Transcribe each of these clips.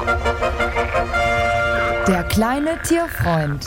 Der kleine Tierfreund.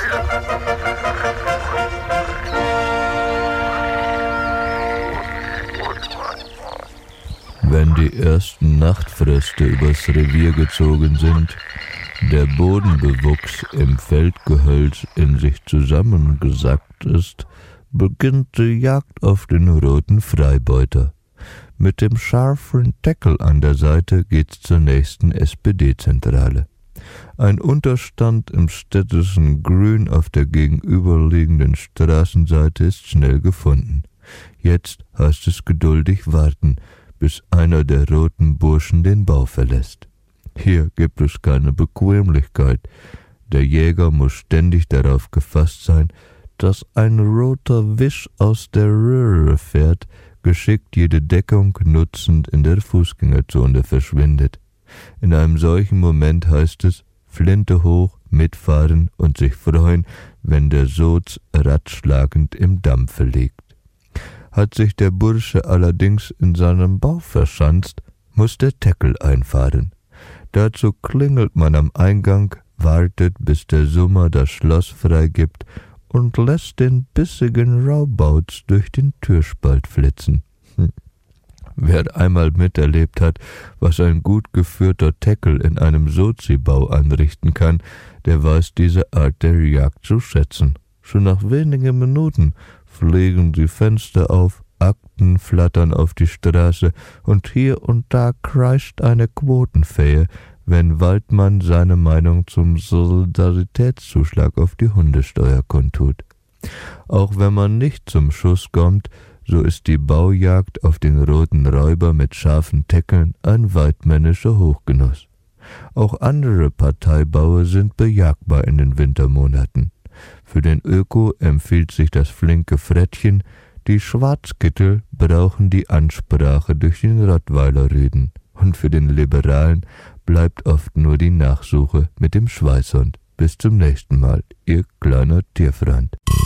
Wenn die ersten Nachtfröste übers Revier gezogen sind, der Bodenbewuchs im Feldgehölz in sich zusammengesackt ist, beginnt die Jagd auf den roten Freibeuter. Mit dem scharfen Tackle an der Seite geht's zur nächsten SPD-Zentrale. Ein Unterstand im städtischen Grün auf der gegenüberliegenden Straßenseite ist schnell gefunden. Jetzt heißt es geduldig warten, bis einer der roten Burschen den Bau verlässt. Hier gibt es keine Bequemlichkeit. Der Jäger muss ständig darauf gefasst sein, dass ein roter Wisch aus der Röhre fährt, geschickt jede Deckung nutzend in der Fußgängerzone verschwindet. In einem solchen Moment heißt es, Flinte hoch, mitfahren und sich freuen, wenn der Soz ratschlagend im Dampfe liegt. Hat sich der Bursche allerdings in seinem Bau verschanzt, muss der Tackle einfahren. Dazu klingelt man am Eingang, wartet, bis der Summer das Schloss freigibt und lässt den bissigen Raubauz durch den Türspalt flitzen. Wer einmal miterlebt hat, was ein gut geführter Tackle in einem Sozi-Bau anrichten kann, der weiß diese Art der Jagd zu schätzen. Schon nach wenigen Minuten fliegen die Fenster auf, Akten flattern auf die Straße und hier und da kreischt eine Quotenfee, wenn Waldmann seine Meinung zum Solidaritätszuschlag auf die Hundesteuer kundtut. Auch wenn man nicht zum Schuss kommt, so ist die Baujagd auf den roten Räuber mit scharfen Tackeln ein weidmännischer Hochgenuss. Auch andere Parteibaue sind bejagbar in den Wintermonaten. Für den Öko empfiehlt sich das flinke Frettchen, die Schwarzkittel brauchen die Ansprache durch den Rottweiler-Rüden. Und für den Liberalen bleibt oft nur die Nachsuche mit dem Schweißhund. Bis zum nächsten Mal, Ihr kleiner Tierfreund.